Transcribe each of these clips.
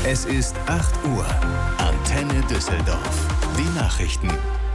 Es ist 8 Uhr. Antenne Düsseldorf. Die Nachrichten.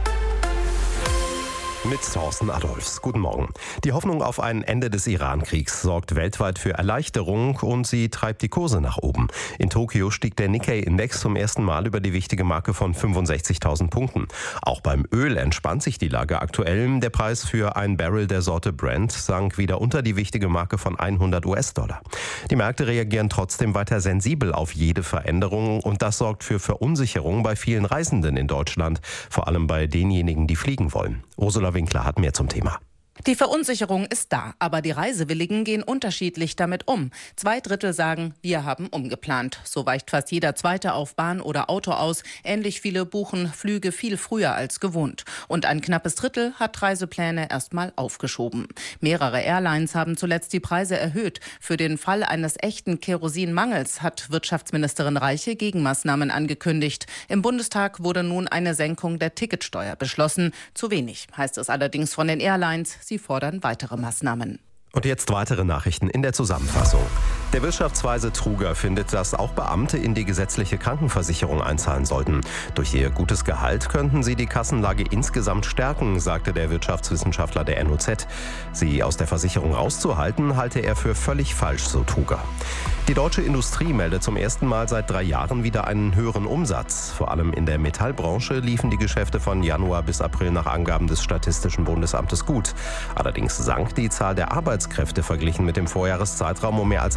Mit Thorsten Adolfs. Guten Morgen. Die Hoffnung auf ein Ende des Iran-Kriegs sorgt weltweit für Erleichterung und sie treibt die Kurse nach oben. In Tokio stieg der Nikkei-Index zum ersten Mal über die wichtige Marke von 65.000 Punkten. Auch beim Öl entspannt sich die Lage aktuell. Der Preis für ein Barrel der Sorte Brent sank wieder unter die wichtige Marke von 100 US-Dollar. Die Märkte reagieren trotzdem weiter sensibel auf jede Veränderung und das sorgt für Verunsicherung bei vielen Reisenden in Deutschland, vor allem bei denjenigen, die fliegen wollen. Ursula Winkler hat mehr zum Thema. Die Verunsicherung ist da, aber die Reisewilligen gehen unterschiedlich damit um. 2/3 sagen, wir haben umgeplant. So weicht fast jeder Zweite auf Bahn oder Auto aus. Ähnlich viele buchen Flüge viel früher als gewohnt. Und ein knappes Drittel hat Reisepläne erstmal aufgeschoben. Mehrere Airlines haben zuletzt die Preise erhöht. Für den Fall eines echten Kerosinmangels hat Wirtschaftsministerin Reiche Gegenmaßnahmen angekündigt. Im Bundestag wurde nun eine Senkung der Ticketsteuer beschlossen. Zu wenig, heißt es allerdings von den Airlines. Sie fordern weitere Maßnahmen. Und jetzt weitere Nachrichten in der Zusammenfassung. Der Wirtschaftsweise Truger findet, dass auch Beamte in die gesetzliche Krankenversicherung einzahlen sollten. Durch ihr gutes Gehalt könnten sie die Kassenlage insgesamt stärken, sagte der Wirtschaftswissenschaftler der NOZ. Sie aus der Versicherung rauszuhalten, halte er für völlig falsch, so Truger. Die deutsche Industrie meldet zum ersten Mal seit 3 Jahren wieder einen höheren Umsatz. Vor allem in der Metallbranche liefen die Geschäfte von Januar bis April nach Angaben des Statistischen Bundesamtes gut. Allerdings sank die Zahl der Arbeitskräfte verglichen mit dem Vorjahreszeitraum um mehr als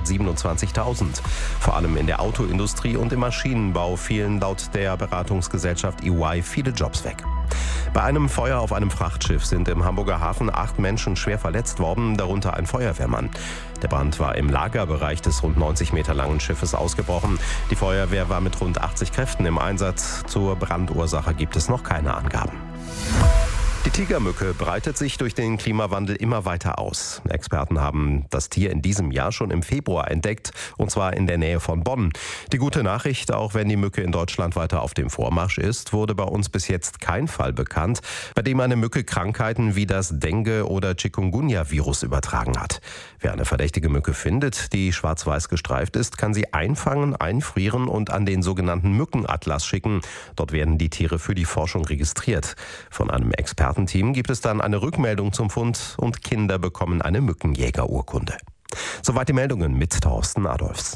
127.000. Vor allem in der Autoindustrie und im Maschinenbau fielen laut der Beratungsgesellschaft EY viele Jobs weg. Bei einem Feuer auf einem Frachtschiff sind im Hamburger Hafen 8 Menschen schwer verletzt worden, darunter ein Feuerwehrmann. Der Brand war im Lagerbereich des rund 90 Meter langen Schiffes ausgebrochen. Die Feuerwehr war mit rund 80 Kräften im Einsatz. Zur Brandursache gibt es noch keine Angaben. Die Tigermücke breitet sich durch den Klimawandel immer weiter aus. Experten haben das Tier in diesem Jahr schon im Februar entdeckt, und zwar in der Nähe von Bonn. Die gute Nachricht, auch wenn die Mücke in Deutschland weiter auf dem Vormarsch ist, wurde bei uns bis jetzt kein Fall bekannt, bei dem eine Mücke Krankheiten wie das Dengue- oder Chikungunya-Virus übertragen hat. Wer eine verdächtige Mücke findet, die schwarz-weiß gestreift ist, kann sie einfangen, einfrieren und an den sogenannten Mückenatlas schicken. Dort werden die Tiere für die Forschung registriert. Von einem Expertenteam gibt es dann eine Rückmeldung zum Fund und Kinder bekommen eine Mückenjägerurkunde. Soweit die Meldungen mit Thorsten Adolfs.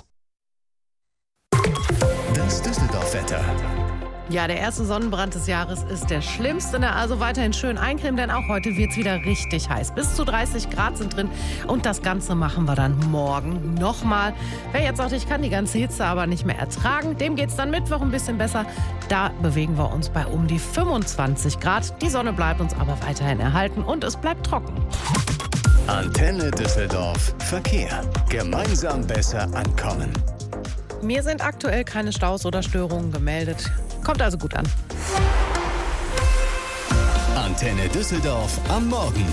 Das Düsseldorf-Wetter. Ja, der erste Sonnenbrand des Jahres ist der schlimmste. Also weiterhin schön eincremen, denn auch heute wird es wieder richtig heiß. Bis zu 30 Grad sind drin und das Ganze machen wir dann morgen nochmal. Wer jetzt sagt, ich kann die ganze Hitze aber nicht mehr ertragen, dem geht es dann Mittwoch ein bisschen besser. Da bewegen wir uns bei um die 25 Grad. Die Sonne bleibt uns aber weiterhin erhalten und es bleibt trocken. Antenne Düsseldorf Verkehr. Gemeinsam besser ankommen. Mir sind aktuell keine Staus oder Störungen gemeldet. Kommt also gut an. Antenne Düsseldorf am Morgen.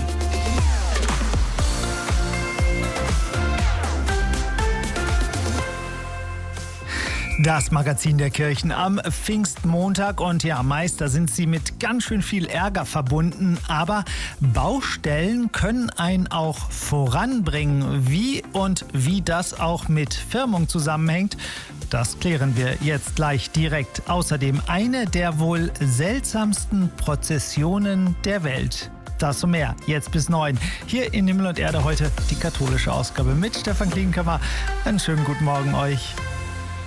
Das Magazin der Kirchen am Pfingstmontag und ja, meist, da sind sie mit ganz schön viel Ärger verbunden, aber Baustellen können einen auch voranbringen. Wie das auch mit Firmung zusammenhängt, das klären wir jetzt gleich direkt. Außerdem eine der wohl seltsamsten Prozessionen der Welt. Das und mehr, jetzt bis 9. Hier in Himmel und Erde heute die katholische Ausgabe mit Stefan Klinkenkammer. Einen schönen guten Morgen euch.